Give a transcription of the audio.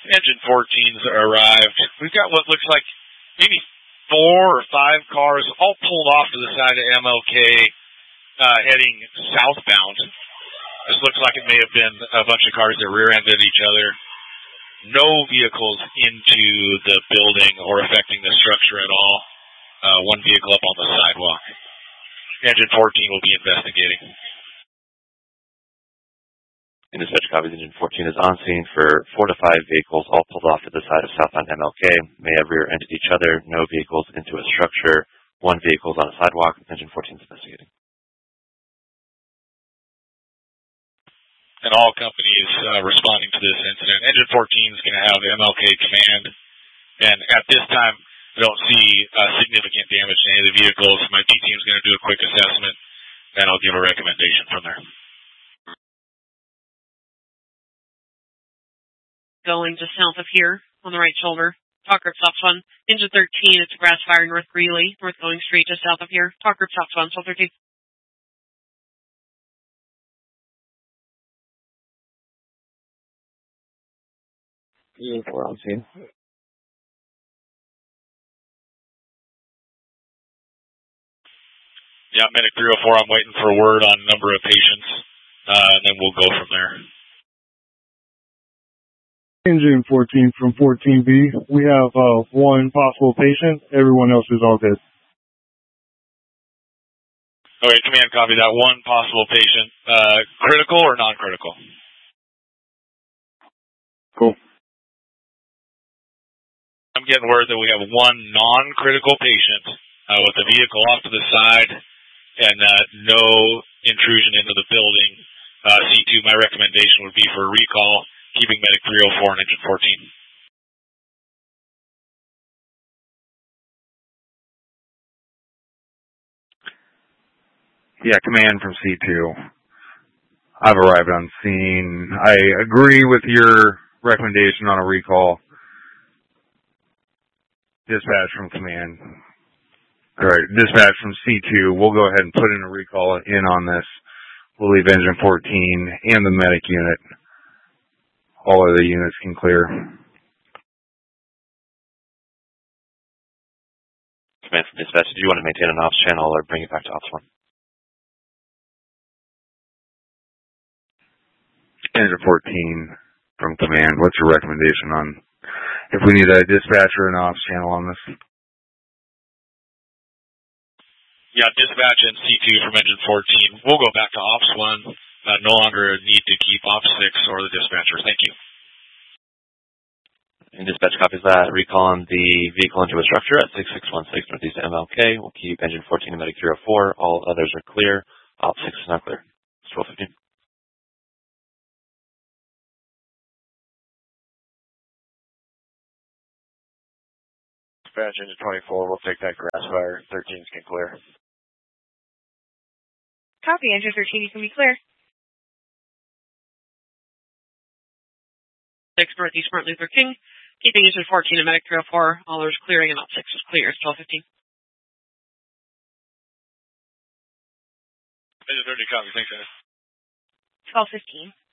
Engine 14's arrived. We've got what looks like maybe 4 or 5 cars all pulled off to the side of MLK heading southbound. This looks like it may have been a bunch of cars that rear-ended each other. No vehicles into the building or affecting the structure at all. One vehicle up on the sidewalk. Engine 14 will be investigating. In dispatch copies, Engine 14 is on scene for 4 to 5 vehicles all pulled off to the side of southbound MLK. May have rear-ended each other. No vehicles into a structure. 1 vehicle is on a sidewalk. Engine 14 is investigating. And all companies responding to this incident. Engine 14 is going to have MLK command. And at this time, I don't see significant damage to any of the vehicles. My P team is going to do a quick assessment, and I'll give a recommendation from there. Going just south of here on the right shoulder. Talk group stops 1. Engine 13, it's a grass fire north Greeley, north going street just south of here. Talk group stops 1, 1213. We're on scene. Yeah, Medic 304, I'm waiting for a word on number of patients, and then we'll go from there. Engine 14 from 14B. We have 1 possible patient. Everyone else is all good. Okay, command copy that. 1 possible patient. Critical or non-critical? Cool. I'm getting word that we have 1 non-critical patient with the vehicle off to the side and no intrusion into the building. C2, my recommendation would be for a recall, keeping Medic 304 and Engine 14. Yeah, command from C2. I've arrived on scene. I agree with your recommendation on a recall. Dispatch from command. All right, dispatch from C2. We'll go ahead and put in a recall in on this. We'll leave Engine 14 and the medic unit. All of the units can clear. Command from dispatch, do you want to maintain an ops channel or bring it back to ops 1? Engine 14 from command. What's your recommendation on if we need a dispatch or an ops channel on this? Yeah, dispatch and C2 from Engine 14. We'll go back to ops 1. No longer a need to keep ops 6 or the dispatcher. Thank you. And dispatch copies that. Recall on the vehicle into a structure at 6616 northeast MLK. We'll keep Engine 14 and Medic 304. All others are clear. Ops 6 is not clear. It's 1215. Dispatch Engine 24, we'll take that grass fire. 13s can clear. Copy, Engine 13, you can be clear. 6 northeast Martin Luther King. Keeping Engine 14 and Medic 304. All others clearing and ops 6 is clear. It's 1215. Engine 30 copy. Thanks, Dennis. 1215.